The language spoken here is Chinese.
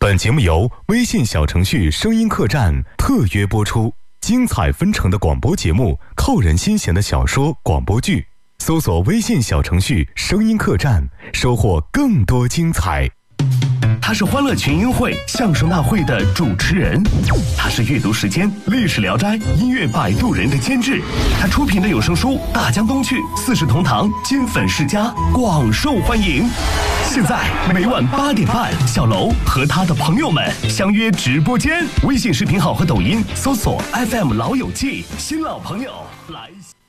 本节目由微信小程序声音客栈特约播出，精彩纷呈的广播节目，扣人心弦的小说广播剧，搜索微信小程序声音客栈，收获更多精彩。 他是欢乐群英会相声大会的主持人，他是阅读时间历史聊斋音乐摆渡人的监制，他出品的有声书《大江东去》四世同堂金粉世家广受欢迎。现在每晚8点半，小楼和他的朋友们相约直播间，微信视频号和抖音搜索 FM 老友记，新老朋友来。